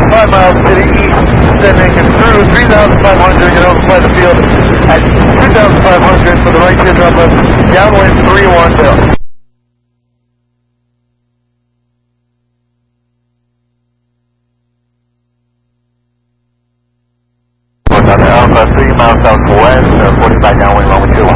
5 miles to the east, descending through 3,500, and overfly the field at 2,500 for the right teardrop left, downwind 3-1 Bill. Alpha 3 miles southwest, 45 downwind, long 2-1.